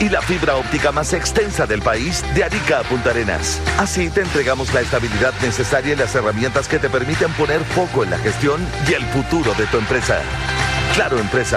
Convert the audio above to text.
y la fibra óptica más extensa del país de Arica a Punta Arenas. Así te entregamos la estabilidad necesaria y las herramientas que te permiten poner foco en la gestión y el futuro de tu empresa. Claro Empresa.